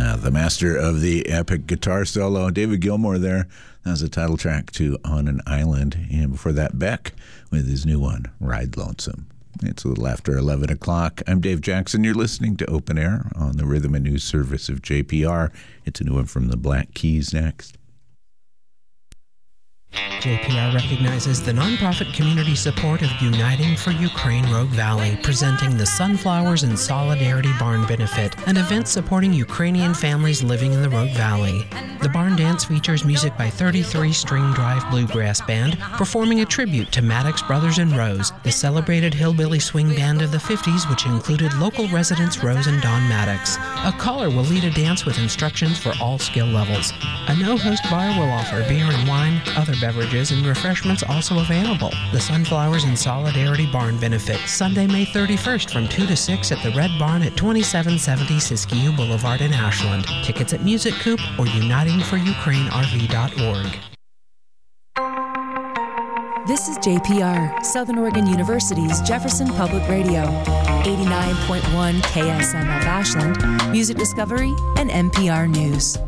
The master of the epic guitar solo, David Gilmour there. That was the title track to On an Island. And before that, Beck with his new one, Ride Lonesome. It's a little after 11 o'clock. I'm Dave Jackson. You're listening to Open Air on the Rhythm and News Service of JPR. It's a new one from the Black Keys next. JPR recognizes the nonprofit community support of Uniting for Ukraine Rogue Valley, presenting the Sunflowers in Solidarity Barn Benefit, an event supporting Ukrainian families living in the Rogue Valley. The barn dance features music by 33 String Drive Bluegrass Band, performing a tribute to Maddox Brothers and Rose, the celebrated hillbilly swing band of the 50s, which included local residents Rose and Don Maddox. A caller will lead a dance with instructions for all skill levels. A no-host bar will offer beer and wine, other beverages, and refreshments also available. The Sunflowers in Solidarity Barn Benefit, Sunday, May 31st from 2 to 6 at the Red Barn at 2770 Siskiyou Boulevard in Ashland. Tickets at Music Coop or unitingforukrainerv.org. This is JPR, Southern Oregon University's Jefferson Public Radio, 89.1 KSMF Ashland, Music Discovery, and NPR News.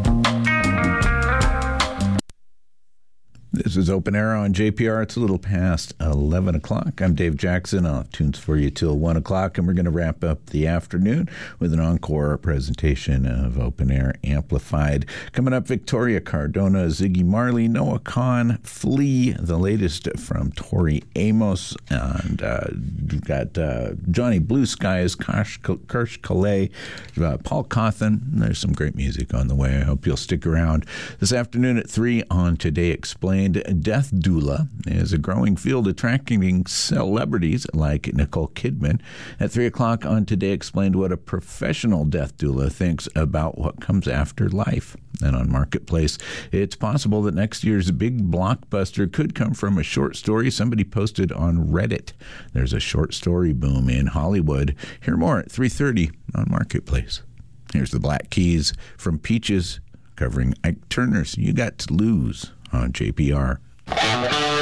This is Open Air on JPR. It's a little past 11 o'clock. I'm Dave Jackson. I'll have tunes for you till 1 o'clock, and we're going to wrap up the afternoon with an encore presentation of Open Air Amplified. Coming up, Victoria Cardona, Ziggy Marley, Noah Kahan, Flea, the latest from Tori Amos, and we've got Johnny Blue Skies, Kirsch Calais, Paul Cawthon. There's some great music on the way. I hope you'll stick around. This afternoon at 3 on Today Explained, death doula is a growing field attracting celebrities like Nicole Kidman. At 3 o'clock on Today Explained, what a professional death doula thinks about what comes after life. And on Marketplace, it's possible that next year's big blockbuster could come from a short story somebody posted on Reddit. There's a short story boom in Hollywood. Hear more at 3:30 on Marketplace. Here's the Black Keys from Peaches covering Ike Turner's You Got to Lose on JPR.